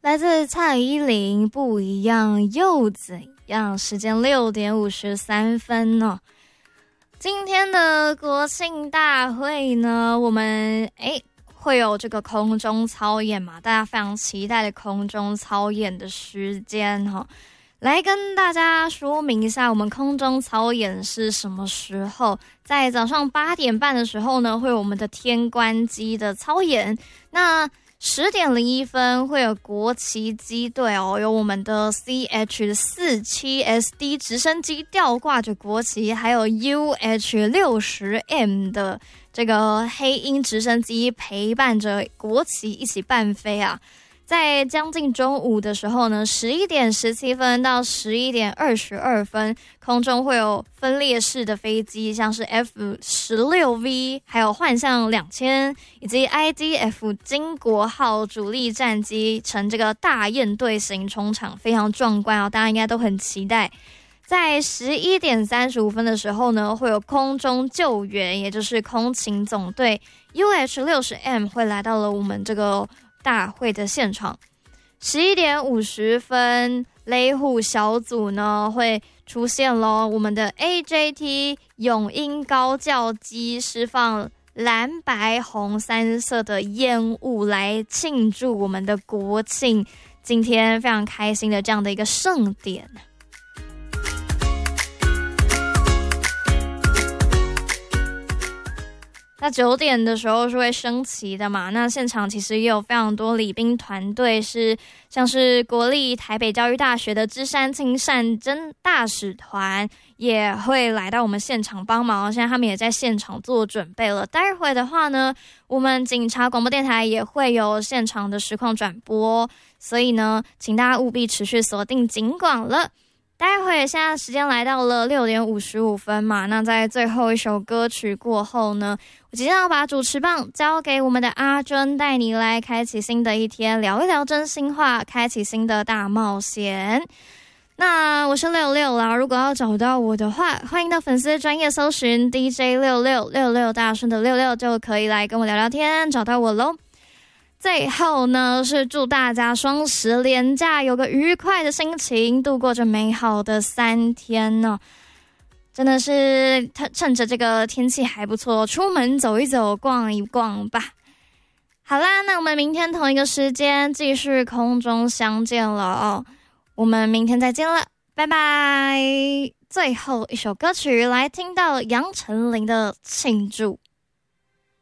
来自蔡依林，不一样又怎样？时间6点53分哦。今天的国庆大会呢，我们会有这个空中操演嘛，大家非常期待的空中操演的时间哈。来跟大家说明一下，我们空中操演是什么时候？在早上8点半的时候呢，会有我们的天官机的操演。那10点01分会有国旗机队哦，有我们的 CH-47SD 直升机吊挂着国旗，还有 UH-60M 的这个黑鹰直升机陪伴着国旗一起伴飞啊。在将近中午的时候呢，11点17分到11点22分，空中会有分列式的飞机，像是 F-16V， 还有幻象2000，以及 IDF 金国号主力战机乘这个大雁队形冲场，非常壮观哦，大家应该都很期待。在11点35分的时候呢，会有空中救援，也就是空勤总队 UH-60M 会来到了我们这个大会的现场。11点50分，雷虎小组呢会出现咯，我们的 AJT 永鹰高教机释放蓝白红3色的烟雾来庆祝我们的国庆，今天非常开心的这样的一个盛典。那9点的时候是会升旗的嘛，那现场其实也有非常多礼宾团队，是像是国立台北教育大学的芝山青善真大使团也会来到我们现场帮忙，现在他们也在现场做准备了。待会的话呢，我们警察广播电台也会有现场的实况转播，所以呢请大家务必持续锁定警广了。待会现在时间来到了6点55分嘛，那在最后一首歌曲过后呢，我即将要把主持棒交给我们的阿珍，带你来开启新的一天，聊一聊真心话，开启新的大冒险。那我是66啦，如果要找到我的话，欢迎到粉丝专页搜寻 DJ6666大顺的66就可以来跟我聊聊天，找到我咯。最后呢，是祝大家双十连假有个愉快的心情，度过这美好的3天呢。真的是趁着这个天气还不错，出门走一走，逛一逛吧。好啦，那我们明天同一个时间继续空中相见了哦。我们明天再见了，拜拜。最后一首歌曲来听到杨丞琳的庆祝。